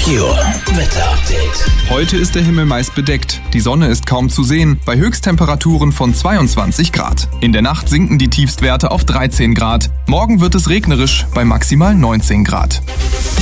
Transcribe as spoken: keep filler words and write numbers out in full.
Merkur Wetterupdate. Heute ist der Himmel meist bedeckt. Die Sonne ist kaum zu sehen, bei Höchsttemperaturen von zweiundzwanzig Grad. In der Nacht sinken die Tiefstwerte auf dreizehn Grad. Morgen wird es regnerisch bei maximal neunzehn Grad.